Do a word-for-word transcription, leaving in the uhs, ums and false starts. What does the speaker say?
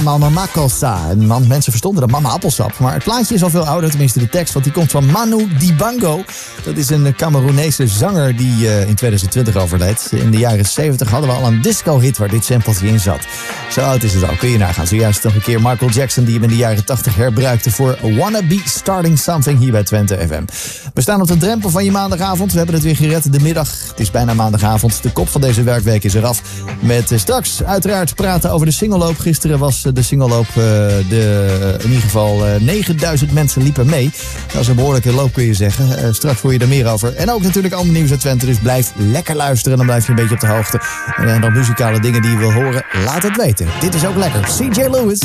Mama Makossa. En man, mensen verstonden dat mama appelsap. Maar het plaatje is al veel ouder, tenminste de tekst, want die komt van Manu Dibango. Dat is een Cameroenese zanger die uh, in twintig twintig overleed. In de jaren zeventig hadden we al een disco-hit waar dit sampletje in zat. Zo oud is het al, kun je nagaan. Zojuist nog een keer Michael Jackson die hem in de jaren tachtig herbruikte voor Wanna Be Starting Something hier bij Twente F M. We staan op de drempel van je maandagavond. We hebben het weer gered, de middag. Het is bijna maandagavond. De kop van deze werkweek is eraf. Met uh, straks uiteraard praten over de singelloop. Gisteren was uh, de singelloop, uh, de, in ieder geval uh, negenduizend mensen liepen mee. Dat is een behoorlijke loop kun je zeggen. Uh, straks hoor je er meer over. En ook natuurlijk ander nieuws uit Twente. Dus blijf lekker luisteren. Dan blijf je een beetje op de hoogte. En dan muzikale dingen die je wil horen, laat het weten. Dit is ook lekker. C J Lewis.